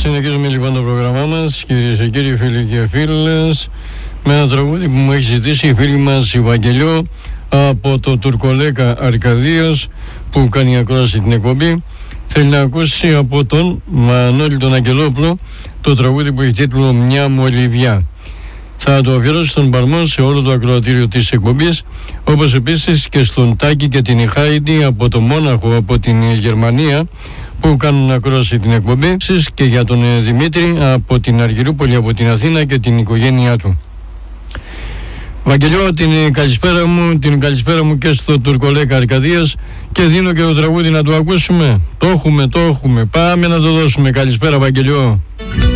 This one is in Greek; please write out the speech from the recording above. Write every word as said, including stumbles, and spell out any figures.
Συνεχίζουμε λοιπόν το πρόγραμμά μας, κυρίες και κύριοι, φίλοι και φίλες, με ένα τραγούδι που μου έχει ζητήσει η φίλη μας η Βαγγελιό από το Τουρκολέκα Αρκαδίας, που κάνει ακρόαση την εκπομπή. Θέλει να ακούσει από τον Μανώλη τον Αγγελόπουλο το τραγούδι που έχει τίτλο «Μια μου Ολιβιά». Θα το αφιερώσω στον Παλμό, σε όλο το ακροατήριο της εκπομπής, όπως επίσης και στον Τάκη και την Ιχάιντι από το Μόναχο, από την Γερμανία, που κάνουν ακρόαση την εκπομπή, και για τον Δημήτρη από την Αργυρούπολη, από την Αθήνα, και την οικογένειά του. Βαγγελιό, την καλησπέρα μου, την καλησπέρα μου και στο Τουρκολέκα Αρκαδίας, και δίνω και το τραγούδι να το ακούσουμε. Το έχουμε, το έχουμε. Πάμε να το δώσουμε. Καλησπέρα, Βαγγελιό.